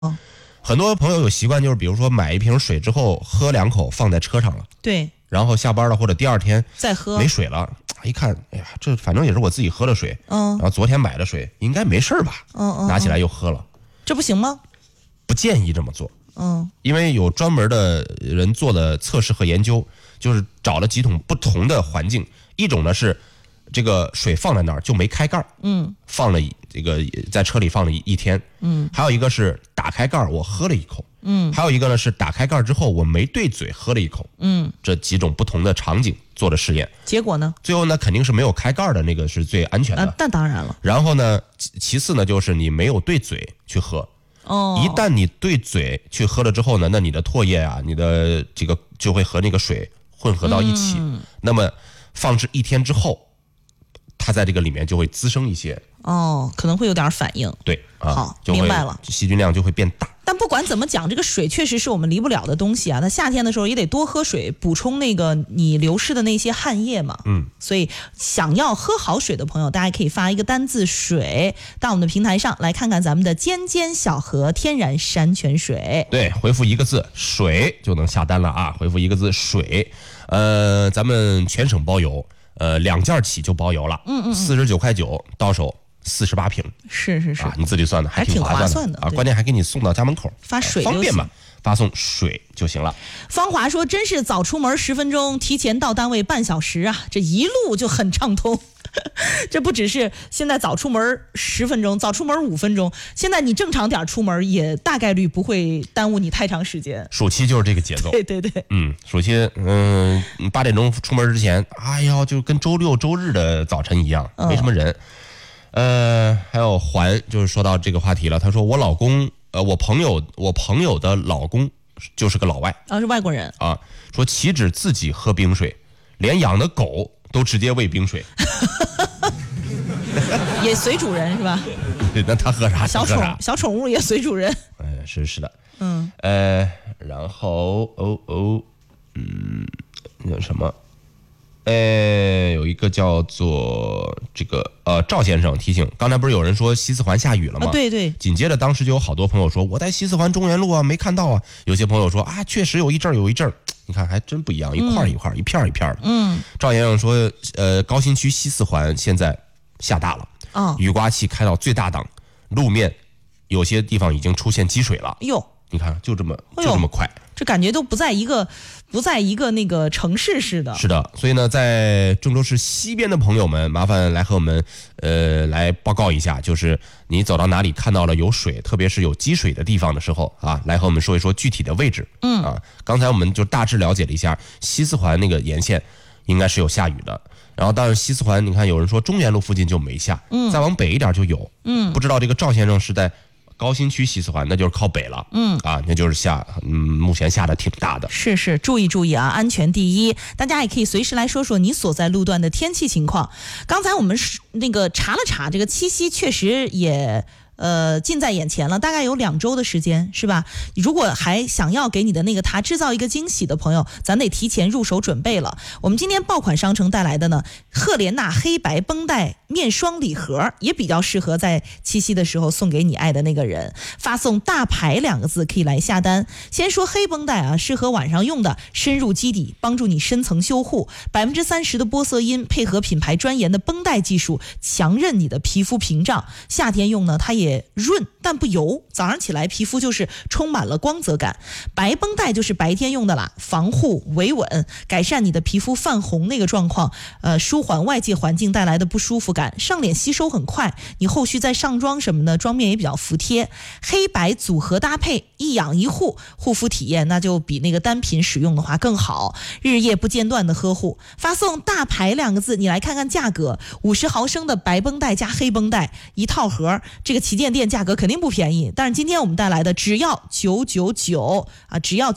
哦， 很多朋友有习惯，就是比如说买一瓶水之后喝2口放在车上了， 对， 然后下班了或者第2天再喝没水了，一看，哎呀，这反正也是我自己喝的水，然后昨天买的水，应该没事吧？拿起来又喝了， 这不行吗？ 不建议这么做。因为有专门的人做了测试和研究，就是找了几种不同的环境，一种呢是这个水放在那儿就没开盖，放了这个在车里放了一天，还有一个是打开盖我喝了一口，还有一个呢是打开盖之后我没对嘴喝了一口，这几种不同的场景做的试验， 结果呢？ 最后呢肯定是没有开盖的那个是最安全的， 那当然了。 然后呢，其次呢就是你没有对嘴去喝。一旦你对嘴去喝了之后呢，那你的唾液啊，你的这个就会和那个水混合到一起，那么放置1天之后，它在这个里面就会滋生一些， 可能会有点反应。 对， 好，明白了， 细菌量就会变大。 但不管怎么讲，这个水确实是我们离不了的东西啊。那夏天的时候也得多喝水，补充那个你流失的那些汗液嘛。所以想要喝好水的朋友，大家可以发一个单字水到我们的平台上来看看咱们的尖尖小河天然山泉水。 对，回复1个字水就能下单了啊！回复1个字水，咱们全省包邮，2件起就包邮了，49.9块到手。48瓶， 是你自己算的，还挺划算的啊！关键还给你送到家门口， 发水方便嘛，发送水就行了。 芳华说：“真是早出门10分钟，提前到单位半小时啊，这一路就很畅通。这不只是现在早出门10分钟，早出门5分钟，现在你正常点出门也大概率不会耽误你太长时间。 暑期就是这个节奏， 对， 暑期8点钟出门之前，哎呀，就跟周六周日的早晨一样，没什么人。还有就是说到这个话题了，他说我老公，我朋友的老公就是个老外是外国人啊，说岂止自己喝冰水，连养的狗都直接喂冰水， 也随主人是吧？ 那他喝啥？ 小宠物也随主人。 是的，然后那什么？有一个叫做这个赵先生提醒，刚才不是有人说西四环下雨了吗？ 对， 紧接着当时就有好多朋友说我在西四环中原路啊没看到啊，有些朋友说啊确实有一阵儿，你看还真不一样，一块一块一片一片的。赵先生说高新区西四环现在下大了，雨刮器开到最大档，路面有些地方已经出现积水了。哟，你看就这么快， 这感觉都不在一个那个城市似的。 是的，所以呢，在郑州市西边的朋友们，麻烦来和我们来报告一下，就是你走到哪里看到了有水，特别是有积水的地方的时候啊，来和我们说一说具体的位置。刚才我们就大致了解了一下西四环那个沿线应该是有下雨的，然后但是西四环你看有人说中原路附近就没下，再往北一点就有。不知道这个赵先生是在高新区西四环，那就是靠北了，那就是目前下的挺大的。 是，注意啊，安全第一。大家也可以随时来说说你所在路段的天气情况。刚才我们那个查了查，这个七夕确实也近在眼前了，大概有2周的时间，是吧？如果还想要给你的那个他制造一个惊喜的朋友，咱得提前入手准备了。我们今天爆款商城带来的呢，赫莲娜黑白绷带面霜礼盒，也比较适合在七夕的时候送给你爱的那个人。发送大牌2个字可以来下单。先说黑绷带啊，适合晚上用的，深入基底，帮助你深层修护，30%的玻色因配合品牌专研的绷带技术，强韧你的皮肤屏障。夏天用呢，它也润但不油，早上起来皮肤就是充满了光泽感。白绷带就是白天用的啦，防护维稳，改善你的皮肤泛红那个状况，舒缓外界环境带来的不舒服感，上脸吸收很快，你后续再上妆什么的，妆面也比较服帖。黑白组合搭配，一养一护，护肤体验那就比那个单品使用的话更好，日夜不间断的呵护。发送大牌2个字，你来看看价格，50毫升的白绷带加黑绷带一套盒，这个旗舰店价格肯定不便宜，但是今天我们带来的只要999啊，只要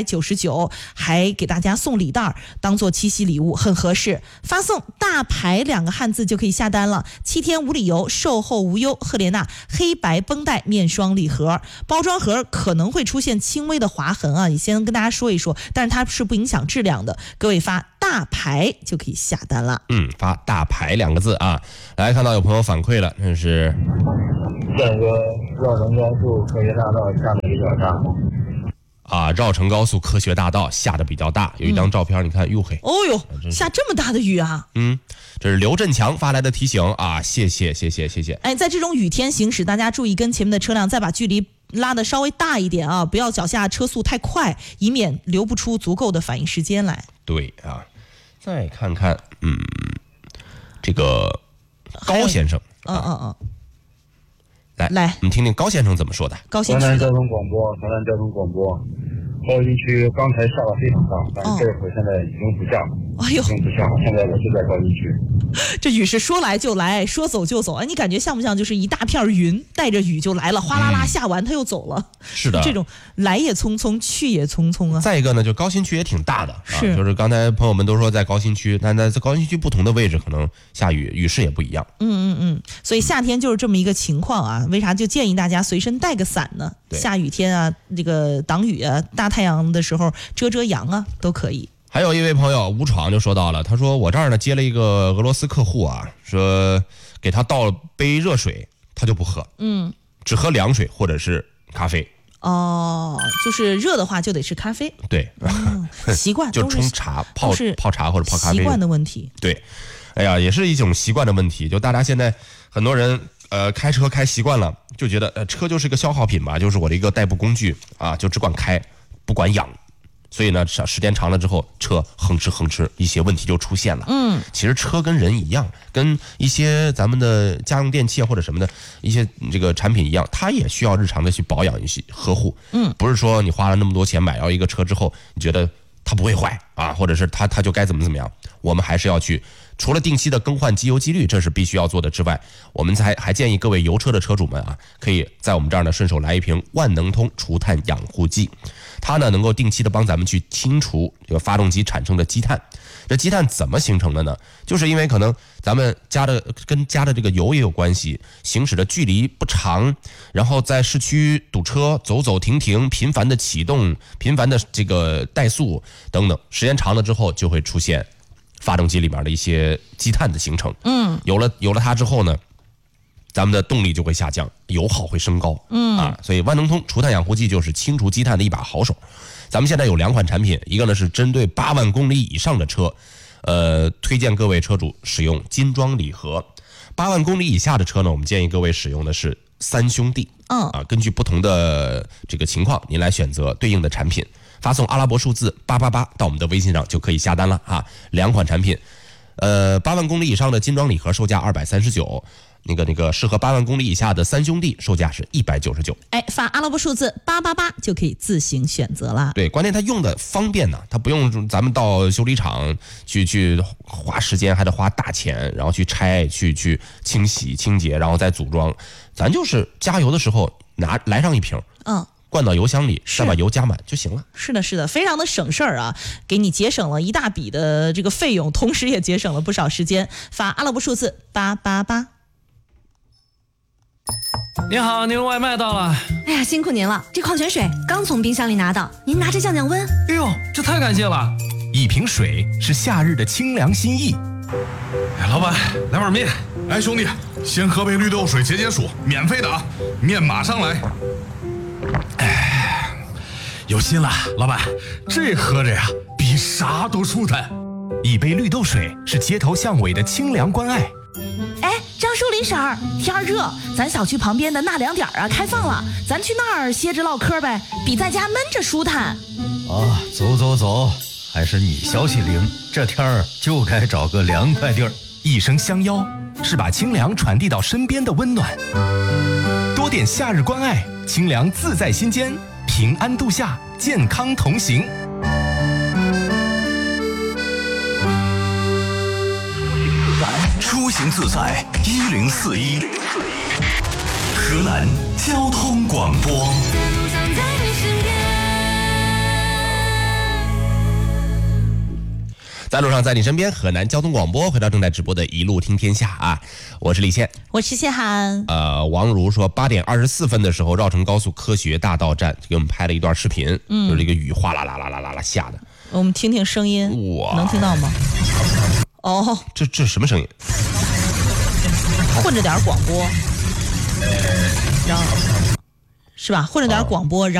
999，还给大家送礼袋当做七夕礼物，很合适。发送大牌2个汉字就可以下单了，7天无理由，售后无忧。赫莲娜黑白绷带面霜礼盒，包装盒可能会出现轻微的划痕啊，也先跟大家说一说，但是它是不影响质量的。各位发大牌就可以下单了。 发大牌2个字啊。来看到有朋友反馈了，这是建哥绕城高速科学大道下的比较大。 啊，绕城高速科学大道下的比较大，有一张照片，你看，哟嘿， 哦呦，下这么大的雨啊！ 这是刘振强发来的提醒啊，谢谢。 哎，在这种雨天行驶，大家注意跟前面的车辆再把距离拉得稍微大一点啊，不要脚下车速太快，以免留不出足够的反应时间来。 对啊，再看看，这个高先生，来，我们听听高先生怎么说的。 高新区河南交通广播，高新区刚才下的非常大，但是这会儿现在已经不下了。 哎呦， 已经不下了。现在我就在高新区。 这雨是说来就来，说走就走。哎，你感觉像不像就是一大片云带着雨就来了，哗啦啦下完它又走了？ 是的， 这种来也匆匆，去也匆匆啊。 再一个呢，就高新区也挺大的， 是就是刚才朋友们都说在高新区，但在高新区不同的位置可能下雨，雨势也不一样。 所以夏天就是这么一个情况啊。为啥就建议大家随身带个伞呢？下雨天啊，这个挡雨啊，大太阳的时候遮阳啊，都可以。 还有一位朋友吴闯就说到了，他说我这儿呢接了一个俄罗斯客户啊，说给他倒了杯热水，他就不喝，只喝凉水或者是咖啡。 哦，就是热的话就得是咖啡。 对， 习惯就冲茶、泡茶或者泡咖啡。 习惯的问题。 对，哎呀，也是一种习惯的问题。就大家现在很多人开车开习惯了，就觉得车就是个消耗品吧，就是我的一个代步工具啊，就只管开不管养。所以呢，时间长了之后，车哼哧，一些问题就出现了。其实车跟人一样，跟一些咱们的家用电器啊或者什么的一些这个产品一样，它也需要日常的去保养一些呵护。不是说你花了那么多钱买到一个车之后，你觉得它不会坏啊，或者是它就该怎么样，我们还是要去。除了定期的更换机油机滤，这是必须要做的之外，我们还建议各位油车的车主们啊，可以在我们这儿呢顺手来一瓶万能通除碳养护剂，它呢能够定期的帮咱们去清除这个发动机产生的积碳。这积碳怎么形成的呢？就是因为可能咱们跟加的这个油也有关系，行驶的距离不长，然后在市区堵车，走停，频繁的启动，频繁的这个怠速等等，时间长了之后就会出现发动机里面的一些积碳的形成。有了它之后呢，咱们的动力就会下降，油耗会升高。所以万能通除碳养护剂就是清除积碳的一把好手。咱们现在有2款产品，一个呢是针对8万公里以上的车，推荐各位车主使用金装礼盒。8万公里以下的车呢，我们建议各位使用的是3兄弟。根据不同的这个情况，您来选择对应的产品。发送阿拉伯数字888到我们的微信上就可以下单了啊！2款产品，8万公里以上的金装礼盒售价239，那个适合8万公里以下的3兄弟售价是199。 哎，发阿拉伯数字888就可以自行选择了。 对，关键它用的方便呢，它不用咱们到修理厂去花时间，还得花大钱，然后去拆、去清洗、清洁，然后再组装。咱就是加油的时候来上一瓶，灌到油箱里，再把油加满就行了。 是的，非常的省事儿啊，给你节省了一大笔的这个费用，同时也节省了不少时间。发阿拉伯数字888。 你好，您外卖到了。 哎呀，辛苦您了，这矿泉水刚从冰箱里拿到，您拿着降温。 哎呦，这太感谢了！ 一瓶水是夏日的清凉心意。 哎，老板，来碗面。 哎，兄弟，先喝杯绿豆水解暑，免费的啊，面马上来。 哎，有心了，老板，这喝着呀，比啥都舒坦。一杯绿豆水是街头巷尾的清凉关爱。 哎，张淑林婶儿，天热，咱小区旁边的纳凉点啊开放了，咱去那儿歇着唠嗑呗，比在家闷着舒坦。 走，还是你消息灵，这天儿就该找个凉快地儿。 一声相邀，是把清凉传递到身边的温暖。多点夏日关爱，清凉自在心间，平安度夏，健康同行。 出行自在1041，河南交通广播。 在路上，在你身边，河南交通广播，回到正在直播的一路听天下啊！我是李现， 我是谢涵。 王如说8点24分的时候，绕城高速科学大道站给我们拍了一段视频，就是这个雨哗啦啦啦啦啦啦下的。 我们听听声音， 哇， 能听到吗？哦， 这什么声音？ 混着点广播。 然后是吧？混着点广播，